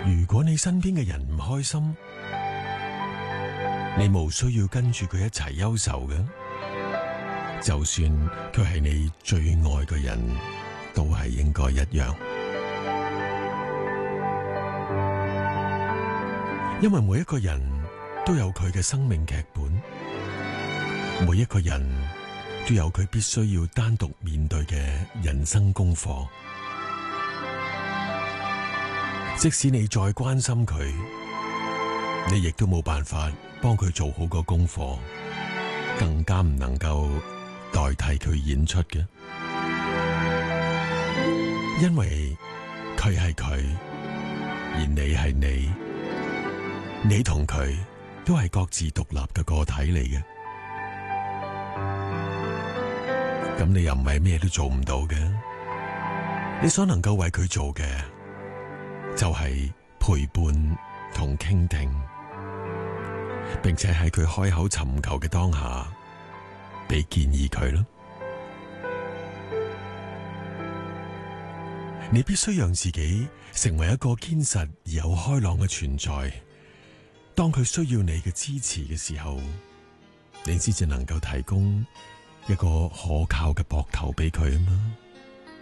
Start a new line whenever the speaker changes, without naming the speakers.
如果你身邊嘅人唔開心，你無需要跟住佢一齊憂愁嘅。就算佢係你最愛嘅人，都係應該一樣。因為每一個人都有佢嘅生命劇本，每一個人都有佢必須要單獨面對嘅人生功課。即使你再關心佢，你亦都冇辦法幫佢做好個功課，更加唔能夠代替佢演出嘅。因為佢係佢，而你係你，你同佢都係各自獨立嘅個體嚟嘅。咁你又唔係咩都做唔到嘅，你所能夠為佢做嘅就係陪伴同傾聽，並且喺佢開口尋求嘅當下俾建議佢咯。你必須讓自己成為一個堅實而又開朗嘅存在，當佢需要你嘅支持嘅時候，你先至能夠提供一個可靠嘅膊頭俾佢啊嘛。